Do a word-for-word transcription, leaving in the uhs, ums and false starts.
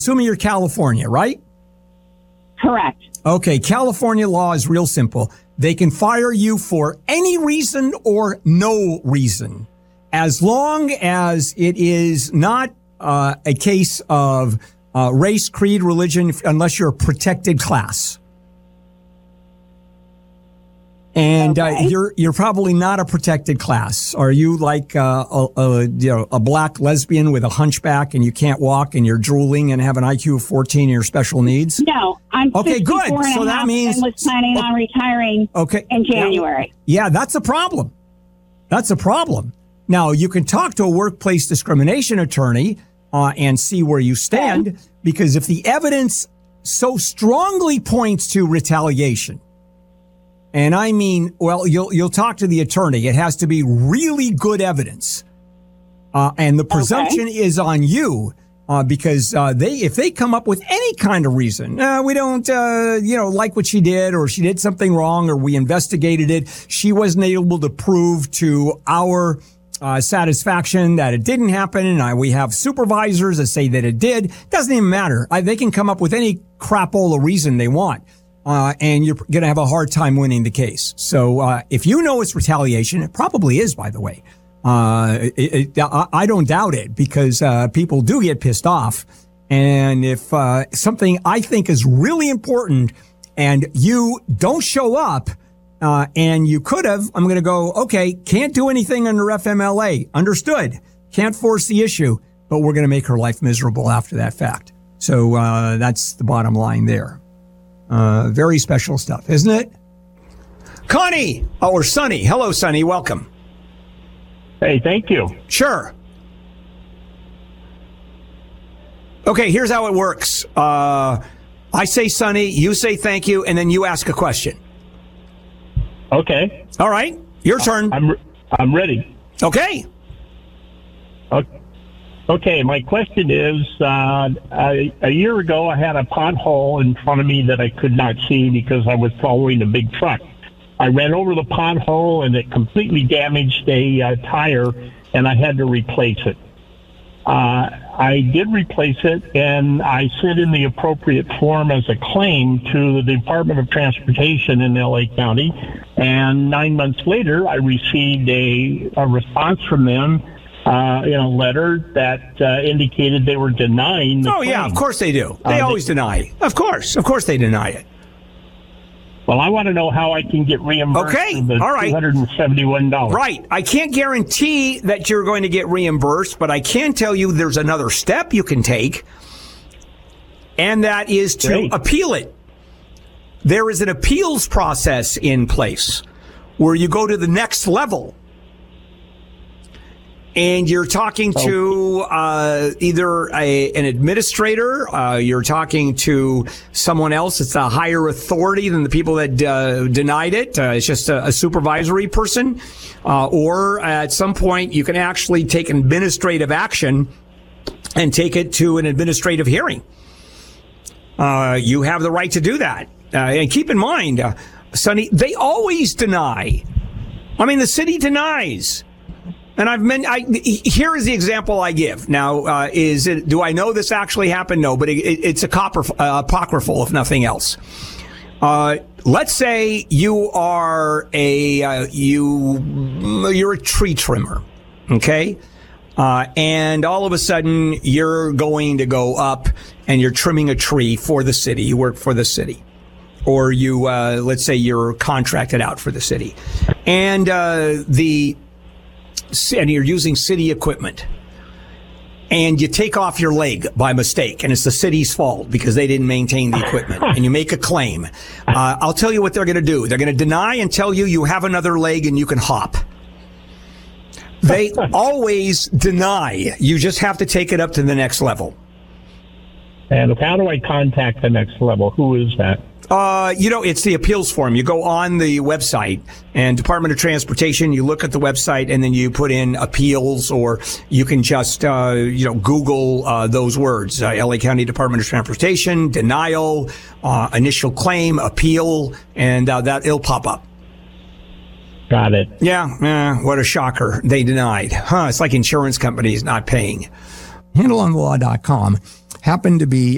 Assuming you're California, right? Correct. Okay, California law is real simple. They can fire you for any reason or no reason, as long as it is not uh, a case of uh, race, creed, religion, unless you're a protected class. And okay. uh, you're you're probably not a protected class. Are you like uh, a, a you know a black lesbian with a hunchback and you can't walk and you're drooling and have an I Q of fourteen and you're special needs? No, I'm okay. Good. And So that means and was planning on retiring. Okay. In January. Yeah, that's a problem. That's a problem. Now you can talk to a workplace discrimination attorney uh, and see where you stand, okay. because if the evidence so strongly points to retaliation. And I mean, well, you'll you'll talk to the attorney. It has to be really good evidence, uh, and the presumption okay. is on you uh, because uh, they if they come up with any kind of reason, uh, we don't uh, you know like what she did, or she did something wrong, or we investigated it, she wasn't able to prove to our uh, satisfaction that it didn't happen, and I, we have supervisors that say that it did. Doesn't even matter. I, they can come up with any crapola reason they want. Uh, and you're going to have a hard time winning the case. So, uh, if you know it's retaliation, it probably is, by the way. Uh, it, it, I, I don't doubt it because, uh, people do get pissed off. And if, uh, something I think is really important and you don't show up, uh, and you could have, I'm going to go, okay, can't do anything under F M L A. Understood. Can't force the issue, but we're going to make her life miserable after that fact. So, uh, that's the bottom line there. Uh, very special stuff, isn't it? Connie, oh, or Sonny. Hello, Sonny. Welcome. Hey, thank you. Sure. Okay, here's how it works. Uh, I say Sonny, you say thank you, and then you ask a question. Okay. All right. Your turn. I'm I'm ready. Okay. Okay. Okay, my question is, uh, I, a year ago I had a pothole in front of me that I could not see because I was following a big truck. I ran over the pothole and it completely damaged a uh, tire, and I had to replace it. Uh, I did replace it, and I sent in the appropriate form as a claim to the Department of Transportation in L A County, and nine months later I received a, a response from them Uh, in a letter that uh, indicated they were denying the Oh, claim. yeah, of course they do. They uh, always they, deny. Of course. Of course they deny it. Well, I want to know how I can get reimbursed okay. for the All right. two hundred seventy-one dollars. Right. I can't guarantee that you're going to get reimbursed, but I can tell you there's another step you can take, and that is to Great. appeal it. There is an appeals process in place where you go to the next level. And you're talking to uh, either a, an administrator, uh, you're talking to someone else. It's a higher authority than the people that uh, denied it. Uh, it's just a, a supervisory person. Uh, or at some point, you can actually take administrative action and take it to an administrative hearing. Uh, you have the right to do that. Uh, and keep in mind, uh, Sonny, they always deny. I mean, the city denies. And I've meant, I, here is the example I give. Now, uh, is it, do I know this actually happened? No, but it, it, it's a copper, uh, apocryphal, if nothing else. Uh, let's say you are a, uh, you, you're a tree trimmer. Okay. Uh, and all of a sudden you're going to go up and you're trimming a tree for the city. You work for the city. Or you, uh, let's say you're contracted out for the city. And, uh, the, and you're using city equipment, and you take off your leg by mistake, and it's the city's fault because they didn't maintain the equipment, and you make a claim. Uh, I'll tell you what they're going to do. They're going to deny and tell you you have another leg and you can hop. They always deny. You just have to take it up to the next level. And how do I contact the next level? Who is that? Uh, you know, it's the appeals form. You go on the website and Department of Transportation, you look at the website and then you put in appeals, or you can just, uh, you know, Google, uh, those words, uh, L A County Department of Transportation, denial, uh, initial claim, appeal, and, uh, that it'll pop up. Got it. Yeah. Eh, what a shocker. They denied. Huh. It's like insurance companies not paying. handle on the law dot com happened to be